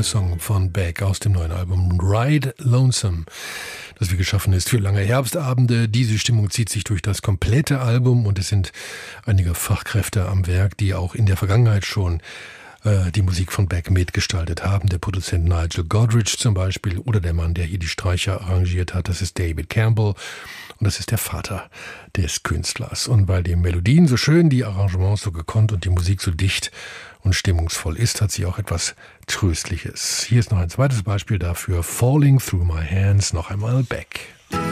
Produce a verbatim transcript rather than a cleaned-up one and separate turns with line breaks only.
Titelsong von Beck aus dem neuen Album Ride Lonesome, das wie geschaffen ist für lange Herbstabende. Diese Stimmung zieht sich durch das komplette Album und es sind einige Fachkräfte am Werk, die auch in der Vergangenheit schon äh, die Musik von Beck mitgestaltet haben. Der Produzent Nigel Godrich zum Beispiel oder der Mann, der hier die Streicher arrangiert hat, das ist David Campbell. Und das ist der Vater des Künstlers. Und weil die Melodien so schön, die Arrangements so gekonnt und die Musik so dicht und stimmungsvoll ist, hat sie auch etwas Tröstliches. Hier ist noch ein zweites Beispiel dafür. Falling Through My Hands, noch einmal Beck.